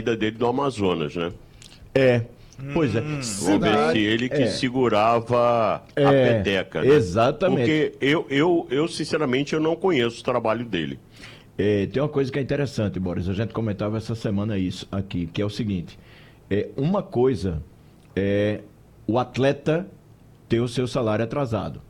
saída dele do Amazonas, né? Pois é. Vou ver se ele que segurava a peteca, né? Exatamente. Porque eu, sinceramente, eu não conheço o trabalho dele. Tem uma coisa que é interessante, Boris, a gente comentava essa semana isso aqui, que é o seguinte, uma coisa é o atleta ter o seu salário atrasado.